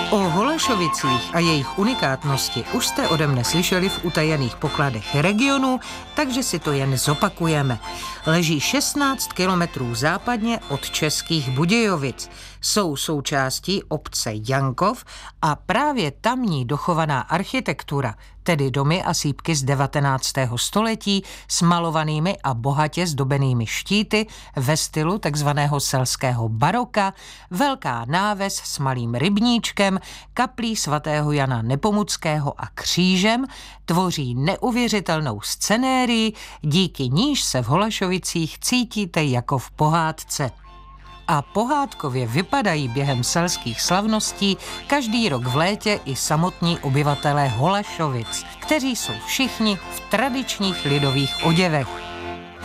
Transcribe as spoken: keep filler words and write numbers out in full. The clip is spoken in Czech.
O Holešovicích a jejich unikátnosti už jste ode mne slyšeli v utajených pokladech regionu, takže si to jen zopakujeme. Leží šestnáct kilometrů západně od Českých Budějovic. Jsou součástí obce Jankov a právě tamní dochovaná architektura, tedy domy a sýpky z devatenáctého století s malovanými a bohatě zdobenými štíty ve stylu takzvaného selského baroka, velká náves s malým rybníčkem, kaplí svatého Jana Nepomuckého a křížem tvoří neuvěřitelnou scenérii, díky níž se v Holešovicích cítíte jako v pohádce. A pohádkově vypadají během selských slavností každý rok v létě i samotní obyvatelé Holešovic, kteří jsou všichni v tradičních lidových oděvech.